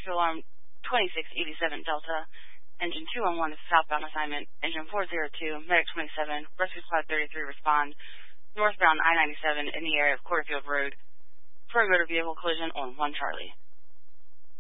Rescue Alarm 2687 Delta. Engine 211 is southbound assignment. Engine 402, Medic 27, Rescue Squad 33 respond. Northbound I-97 in the area of Quarterfield Road for a motor vehicle collision on 1 Charlie.